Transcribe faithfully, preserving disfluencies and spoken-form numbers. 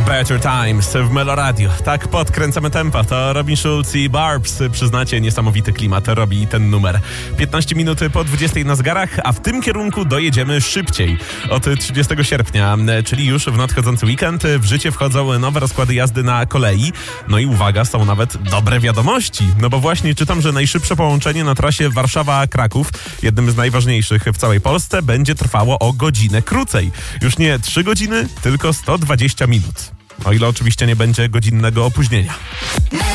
Better Times w Melo Radio. Tak podkręcamy tempo. To Robin Schulz i Barbs. Przyznacie, niesamowity klimat robi ten numer. piętnaście minut po dwudziestej na zegarach, a w tym kierunku dojedziemy szybciej. Od trzydziestego sierpnia, czyli już w nadchodzący weekend, w życie wchodzą nowe rozkłady jazdy na kolei. No i uwaga, są nawet dobre wiadomości. No bo właśnie czytam, że najszybsze połączenie na trasie Warszawa-Kraków, jednym z najważniejszych w całej Polsce, będzie trwało o godzinę krócej. Już nie trzy godziny, tylko sto dwadzieścia minut. O ile oczywiście nie będzie godzinnego opóźnienia.